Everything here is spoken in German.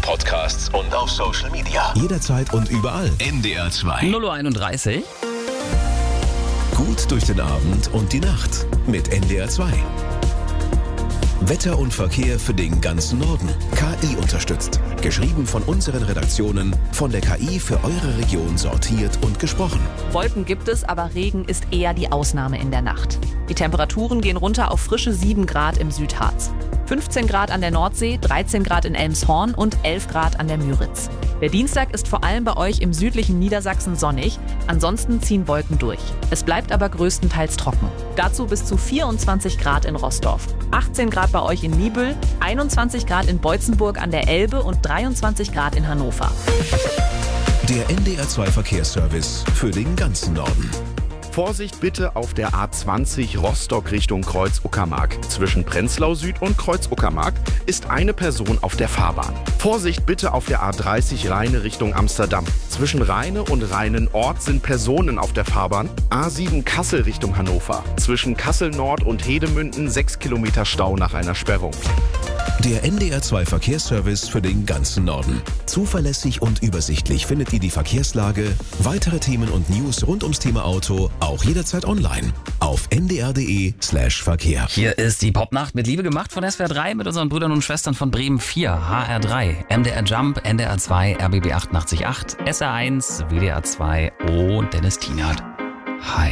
Podcasts und auf Social Media. Jederzeit und überall. NDR 2. 0:31 Uhr. Gut durch den Abend und die Nacht mit NDR 2. Wetter und Verkehr für den ganzen Norden. KI unterstützt. Geschrieben von unseren Redaktionen, von der KI für eure Region sortiert und gesprochen. Wolken gibt es, aber Regen ist eher die Ausnahme in der Nacht. Die Temperaturen gehen runter auf frische 7 Grad im Südharz. 15 Grad an der Nordsee, 13 Grad in Elmshorn und 11 Grad an der Müritz. Der Dienstag ist vor allem bei euch im südlichen Niedersachsen sonnig, ansonsten ziehen Wolken durch. Es bleibt aber größtenteils trocken. Dazu bis zu 24 Grad in Roßdorf, 18 Grad bei euch in Niebüll, 21 Grad in Beutzenburg an der Elbe und 23 Grad in Hannover. Der NDR 2 Verkehrsservice für den ganzen Norden. Vorsicht bitte auf der A20 Rostock Richtung Kreuz-Uckermark. Zwischen Prenzlau Süd und Kreuz-Uckermark ist eine Person auf der Fahrbahn. Vorsicht bitte auf der A30 Rheine Richtung Amsterdam. Zwischen Rheine und Rheinenort sind Personen auf der Fahrbahn. A7 Kassel Richtung Hannover. Zwischen Kassel Nord und Hedemünden 6 Kilometer Stau nach einer Sperrung. Der NDR 2 Verkehrsservice für den ganzen Norden. Zuverlässig und übersichtlich findet ihr die Verkehrslage, weitere Themen und News rund ums Thema Auto auch jederzeit online auf ndr.de/Verkehr. Hier ist die Popnacht mit Liebe gemacht von SWR 3 mit unseren Brüdern und Schwestern von Bremen 4, HR 3, MDR Jump, NDR 2, RBB 88.8, SR1, WDR 2 und Dennis Tienert. Hi.